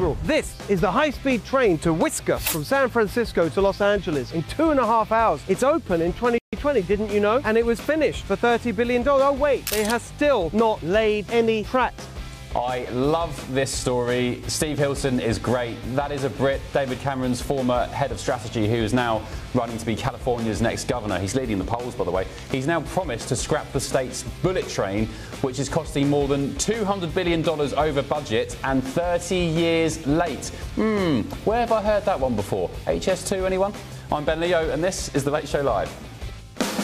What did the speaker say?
Federal. This is the high-speed train to Whisker from San Francisco to Los Angeles in 2.5 hours. It's open in 2020, didn't you know? And it was finished for $30 billion. Oh wait, they have still not laid any tracks. I love this story. Steve Hilton is great. That is a Brit, David Cameron's former head of strategy, who is now running to be California's next governor. He's leading the polls, by the way. He's now promised to scrap the state's bullet train, which is costing more than $200 billion over budget and 30 years late. Where have I heard that one before? HS2, anyone? I'm Ben Leo, and this is The Late Show Live.